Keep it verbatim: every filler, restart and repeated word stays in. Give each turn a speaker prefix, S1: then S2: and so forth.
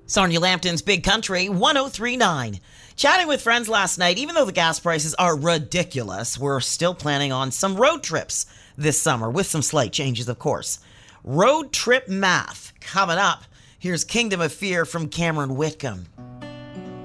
S1: Sarnia Lambton's Big Country one oh three point nine. Chatting with friends last night, even though the gas prices are ridiculous, we're still planning on some road trips this summer, with some slight changes, of course. Road trip math coming up. Here's Kingdom of Fear from Cameron Whitcomb.